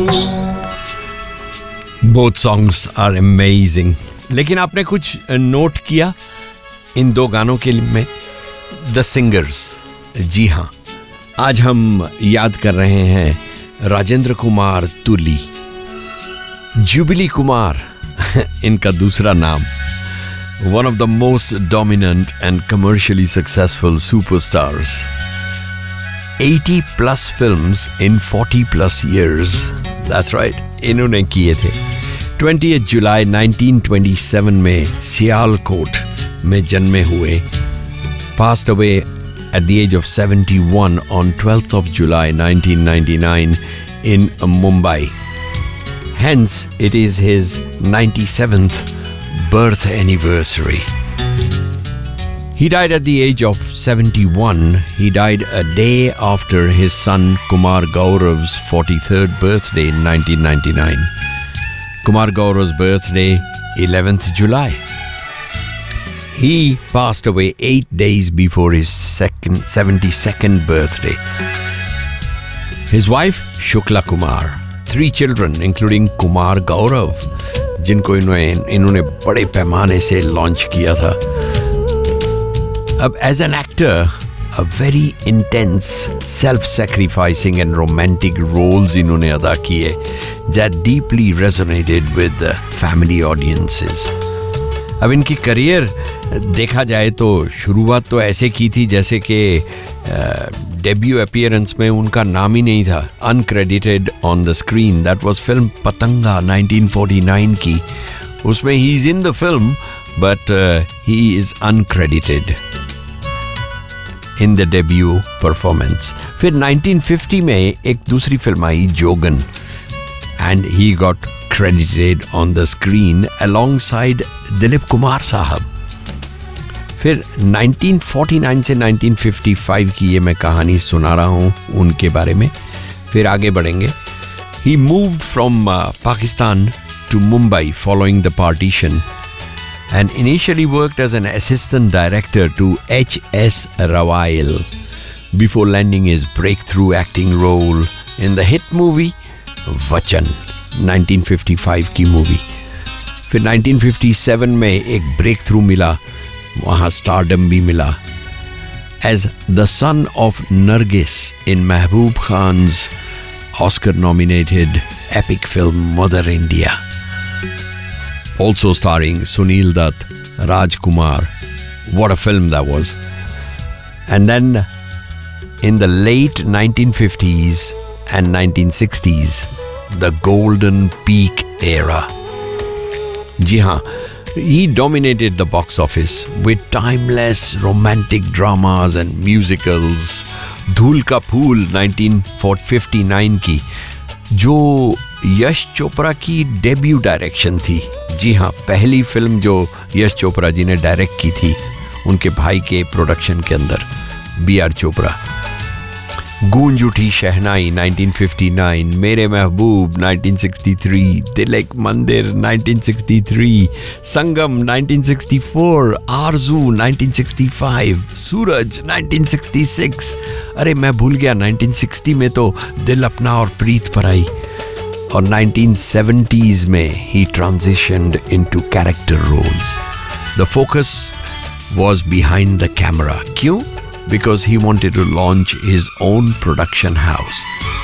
Both songs are amazing. लेकिन आपने कुछ नोट किया इन दो गानों के में? The singers. जी हाँ, आज हम याद कर रहे हैं राजेंद्र कुमार तुली. जुबिली कुमार इनका दूसरा नाम. One of the most dominant and commercially successful superstars. 80 plus films in 40 plus years. That's right, इन्होंने किए थे. 20th July 1927 में सियालकोट में जन्मे हुए. Passed away at the age of 71 on 12th of July 1999 in Mumbai. Hence, it is his 97th birth anniversary. He died at the age of 71. He died a day after his son Kumar Gaurav's 43rd birthday in 1999. Kumar Gaurav's birthday, 11th July. He passed away 8 days before his 72nd birthday. His wife, Shukla Kumar. 3 children, including Kumar Gaurav, जिनको इन्होंने बड़े पैमाने से launch किया था. अब as an actor, a very intense, self-sacrificing and romantic roles इन्होंने अदा किए that deeply resonated with the family audiences. अब इनकी करियर देखा जाए तो शुरुआत तो ऐसे की थी जैसे कि डेब्यू अपीयरेंस में उनका नाम ही नहीं था. Uncredited on the screen. That was film पतंगा 1949 की. उसमें he is in the film but he is uncredited in the debut performance. फिर 1950 में एक दूसरी film I जोगन and he got credited on the screen alongside Dilip Kumar साहब. फिर 1949 से 1955 की ये मैं कहानी सुना रहा हूँ उनके बारे में. फिर आगे बढ़ेंगे. He moved from Pakistan to Mumbai following the partition and initially worked as an assistant director to H.S. Rawail before landing his breakthrough acting role in the hit movie Vachan, 1955 की मूवी. फिर 1957 में एक break through मिला, वहाँ stardom भी मिला as the son of Nargis in Mehboob Khans Oscar nominated epic film mother India. Also starring Sunil Dutt, Rajkumar. What a film that was. And then in the late 1950s and 1960s, the golden peak era. जी हाँ, he dominated the box office with timeless romantic dramas and musicals. धूल का फूल 1959 की, जो यश चोपड़ा की debut direction थी. जी हाँ, पहली film जो यश चोपड़ा जी ने डायरेक्ट की थी उनके भाई के प्रोडक्शन के अंदर, B.R. चोपड़ा. गूंज उठी शहनाई 1959, मेरे महबूब 1963, तिलक मंदिर 1963, संगम 1964, आरजू 1965, सूरज 1966. अरे मैं भूल गया 1960 में तो दिल अपना और प्रीत पर आई. और 1970s में he transitioned into character roles. The focus was behind the camera. क्यों? Because he wanted to launch his own production house.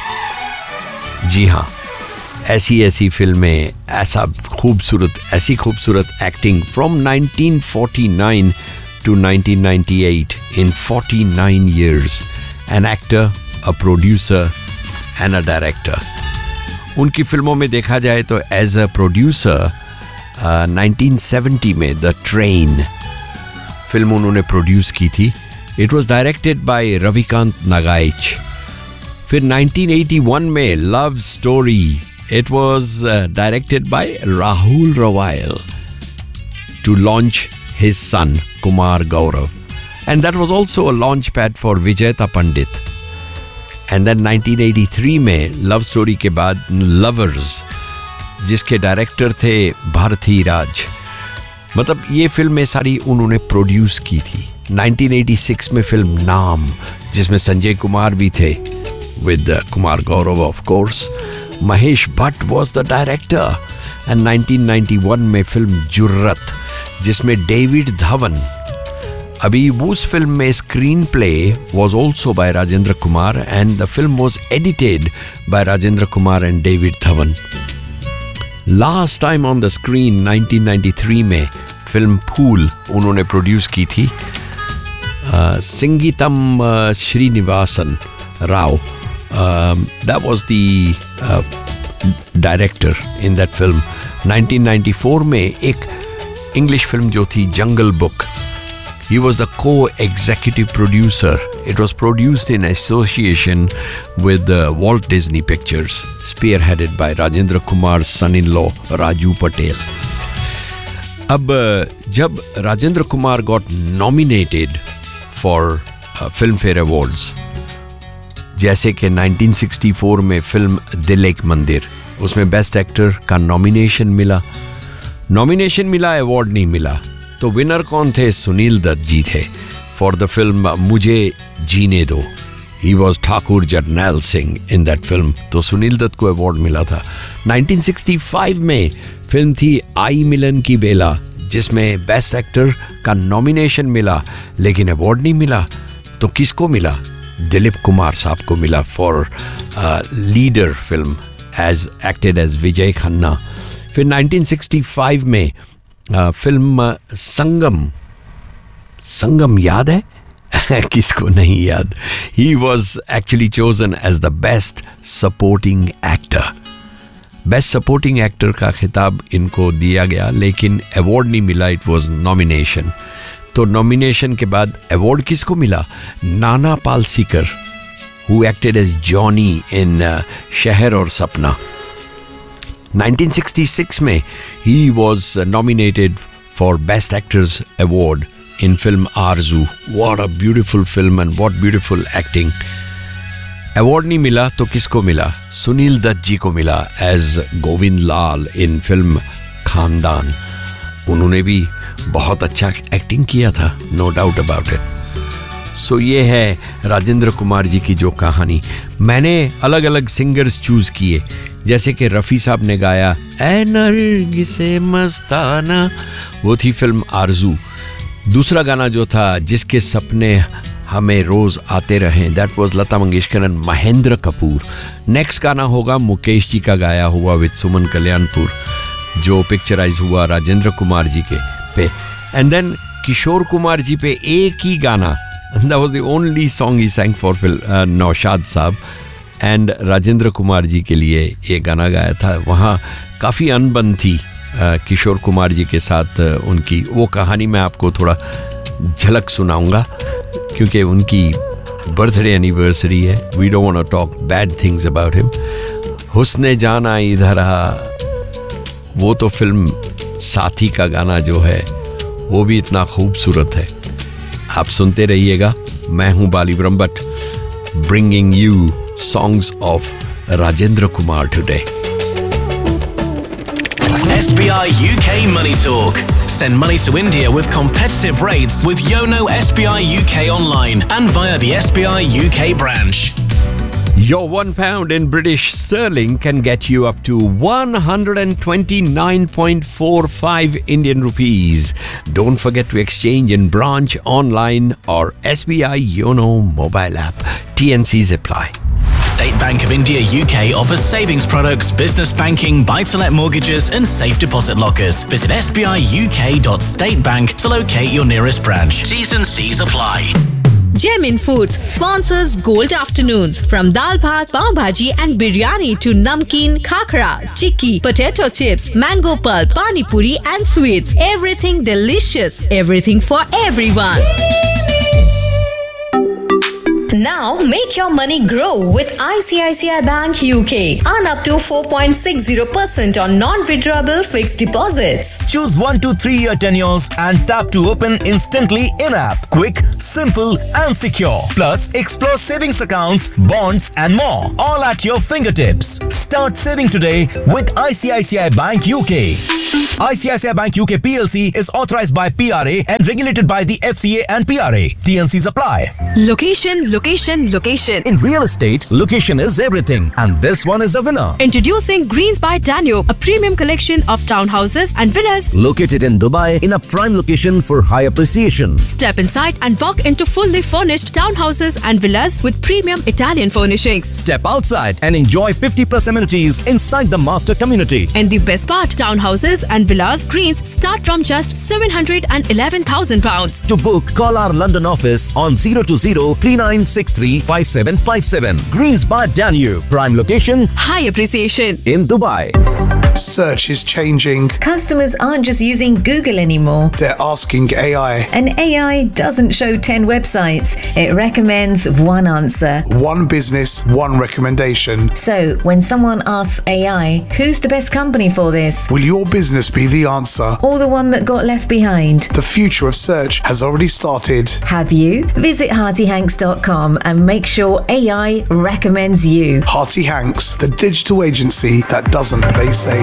जी हाँ, ऐसी फिल्में, ऐसी खूबसूरत acting from 1949 to 1998 in 49 years. An actor, a producer and a director. उनकी फिल्मों में देखा जाए तो एज अ प्रोड्यूसर 1970 में द ट्रेन फिल्म उन्होंने प्रोड्यूस की थी. It was directed by Ravikant Nagaich. फिर 1981 में Love Story. It was directed by Rahul Rawail to launch his son Kumar Gaurav. And that was also a launch pad for Vijayta Pandit. And then 1983 में Love Story के बाद Lovers, जिसके director थे भारती राज. मतलब ये फिल्में सारी उन्होंने प्रोड्यूस की थी. 1986 में फिल्म नाम, जिसमें संजय कुमार भी थे with Kumar Gaurav of course. Mahesh Bhatt was the director. And 1991 में फिल्म जुर्रत, जिसमें डेविड धवन. अभी उस फिल्म में screen play was also bye Rajendra Kumar and the film was edited by Rajendra Kumar and David Dhawan. Last time on the screen 1993 में फिल्म फूल उन्होंने produce की थी. संगीतम Srinivasan Rao, that was the director in that film. 1994 में एक इंग्लिश फिल्म जो थी जंगल book, he was the co-executive producer. It was produced in association with Walt Disney Pictures, spearheaded by Rajendra Kumar's son-in-law Raju Patel. अब जब Rajendra Kumar got nominated for Filmfare Awards, जैसे कि 1964 में film दिल एक मंदिर, उसमें बेस्ट एक्टर का नॉमिनेशन मिला, अवार्ड नहीं मिला. तो विनर कौन थे? सुनील दत्त जी थे फॉर द फिल्म मुझे जीने दो. He was Thakur Jarnail Singh in that film. तो सुनील दत्त को अवार्ड मिला था. 1965 में फिल्म थी आई मिलन की बेला, जिसमें बेस्ट एक्टर का नॉमिनेशन मिला लेकिन अवार्ड नहीं मिला. तो किसको मिला? दिलीप कुमार साहब को मिला for leader film, as acted as विजय खन्ना. फिर 1965 में फिल्म संगम याद है? किसको नहीं याद? He was actually chosen as the best supporting actor. Best supporting actor का खिताब इनको दिया गया लेकिन अवार्ड नहीं मिला. It was nomination. तो नॉमिनेशन के बाद अवार्ड किसको मिला? नाना पालसीकर, हु एक्टेड एज जॉनी इन शहर और सपना. 1966 में he was nominated for best actors award in film Aarzoo. What a beautiful film and what beautiful acting. Award नहीं मिला तो किसको मिला? सुनील दत्त जी को मिला एज गोविंद लाल इन फिल्म खानदान. उन्होंने भी बहुत अच्छा एक्टिंग किया था, नो डाउट अबाउट इट. सो ये है राजेंद्र कुमार जी की जो कहानी. मैंने अलग अलग सिंगर्स चूज किए, जैसे कि रफ़ी साहब ने गाया ए नरगिसे मस्ताना, वो थी फिल्म आरजू. दूसरा गाना जो था जिसके सपने हमें रोज आते रहें, that was Lata Mangeshkar and Mahendra Kapoor. Next गाना होगा मुकेश जी का गाया हुआ विद सुमन कल्याणपुर, जो पिक्चराइज हुआ राजेंद्र कुमार जी के पे. एंड देन किशोर कुमार जी पे एक ही गाना, that was the only song he sang for Naushad साहब एंड राजेंद्र कुमार जी के लिए ये गाना गाया था. वहाँ काफ़ी अनबन थी किशोर कुमार जी के साथ उनकी. वो कहानी मैं आपको थोड़ा झलक सुनाऊंगा क्योंकि उनकी बर्थडे एनिवर्सरी है. We don't want to talk bad things about him. हुस्ने जाना इधर आ, वो तो फिल्म साथी का गाना जो है वो भी इतना खूबसूरत है. आप सुनते रहिएगा. मैं हूं बाली Brahmbhatt, bringing you songs of Rajendra Kumar today. SBI UK Money Talk. Send money to India with competitive rates with Yono SBI UK online and via the SBI UK branch. Your £1 in British sterling can get you up to 129.45 Indian rupees. Don't forget to exchange in branch, online or SBI Yono mobile app. TNCs apply. State Bank of India UK offers savings products, business banking, buy-to-let mortgages and safe deposit lockers. Visit sbiuk.statebank to locate your nearest branch. T's and C's apply. Gemin Foods sponsors Gold Afternoons. From dal bhat, pav bhaji and biryani to namkeen, khakra, chikki, potato chips, mango pulp, pani puri and sweets. Everything delicious. Everything for everyone. Now make your money grow with ICICI Bank UK. Earn up to 4.60% on non-withdrawable fixed deposits. Choose 1 to 3 year tenures and tap to open instantly in-app. Quick, simple and secure. Plus, explore savings accounts, bonds and more. All at your fingertips. Start saving today with ICICI Bank UK. ICICI Bank UK PLC is authorized by PRA and regulated by the FCA and PRA. TNCs apply. Location, location, location. In real estate, location is everything, and this one is a winner. Introducing Greens by Danube, a premium collection of townhouses and villas Located in Dubai in a prime location for high appreciation. Step inside and walk into fully furnished townhouses and villas with premium Italian furnishings. Step outside and enjoy 50+ amenities inside the master community. And the best part, townhouses and villas Greens start from just £711,000. To book, call our London office on 020-3963-5757. Greens by Danube, prime location High appreciation. in Dubai. Search is changing. Customers aren't just using Google anymore. They're asking AI. And AI doesn't show 10 websites. It recommends one answer. One business, one recommendation. So, when someone asks AI, who's the best company for this? Will your business be the answer? Or the one that got left behind? The future of search has already started. Have you? Visit HeartyHanks.com and make sure AI recommends you. Hearty Hanks, the digital agency that doesn't play safe.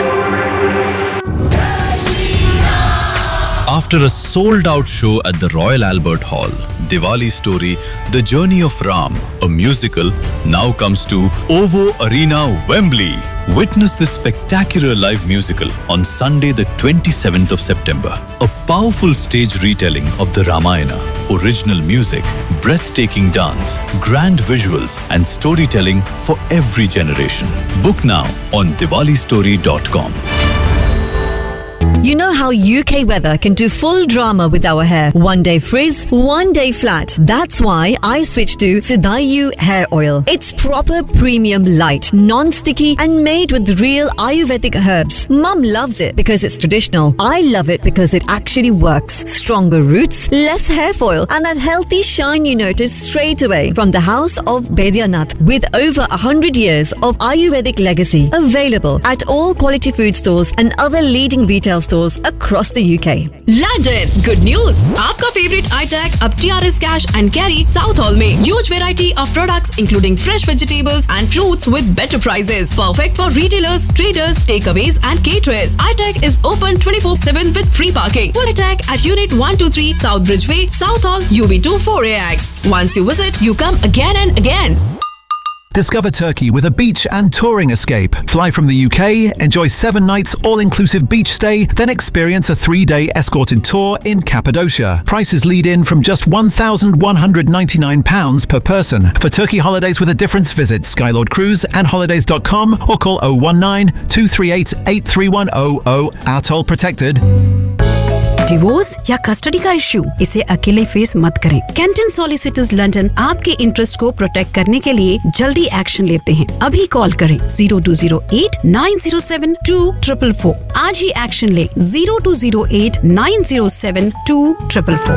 After a sold-out show at the Royal Albert Hall, Diwali Story, The Journey of Ram, a musical, now comes to OVO Arena, Wembley. Witness this spectacular live musical on Sunday the 27th of September. A powerful stage retelling of the Ramayana, original music, breathtaking dance, grand visuals and storytelling for every generation. Book now on diwalistory.com. You know how UK weather can do full drama with our hair. One day frizz, one day flat. That's why I switched to Sidayu hair oil. It's proper premium light, non-sticky and made with real Ayurvedic herbs. Mum loves it because it's traditional. I love it because it actually works. Stronger roots, less hair foil and that healthy shine you notice straight away. From the house of Baidyanath with over 100 years of Ayurvedic legacy. Available at all quality food stores and other leading retail stores across the UK. London, good news! आपका favorite iTech अब TRS Cash and Carry South Hall में. Huge variety of products including fresh vegetables and fruits with better prices. Perfect for retailers, traders, takeaways and caterers. iTech is open 24/7 with free parking. For iTech at Unit 123 South Bridgeway, South Hall, UB2 4AX. Once you visit, you come again and again. Discover Turkey with a beach and touring escape. Fly from the UK, enjoy 7 nights all-inclusive beach stay, then experience a 3-day escorted tour in Cappadocia. Prices lead in from just £1,199 per person. For Turkey holidays with a difference, visit Skylord Cruise and holidays.com or call 019-238-83100. Atoll protected. Divorce या custody का issue, इसे अकेले face मत करें। Canton solicitors London आपके interest को protect करने के लिए जल्दी एक्शन लेते हैं। अभी कॉल करें 0208-907-2444। आज ही एक्शन ले 0208-907-2444।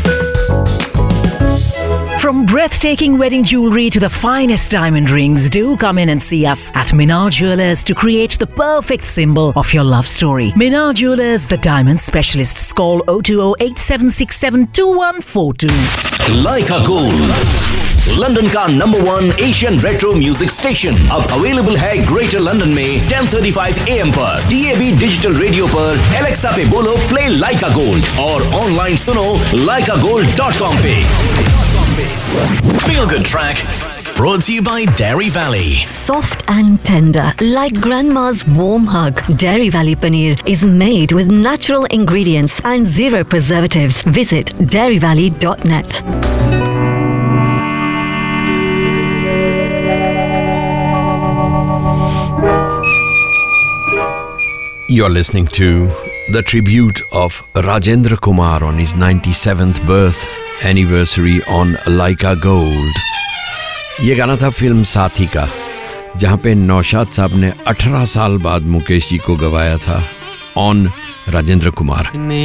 From breathtaking wedding jewelry to the finest diamond rings, do come in and see us at Minar Jewelers to create the perfect symbol of your love story. Minar Jewelers, the diamond specialists. Call 020-8767-2142. Leica Gold, London का #1 Asian retro music station अब available है greater London में 10:35 AM पर DAB digital radio पर Alexa पे बोलो play लाइका gold और online सुनो laikagold.com पे। Feel Good Track, brought to you by Dairy Valley. Soft and tender, like grandma's warm hug. Dairy Valley Paneer is made with natural ingredients and 0 preservatives. Visit dairyvalley.net. You're listening to the tribute of Rajendra Kumar on his 97th birth anniversary on Leica Gold. ये गाना था film साथी का, जहां पे नौशाद साहब ने 18 साल बाद मुकेश जी को गवाया था ऑन राजेंद्र कुमार।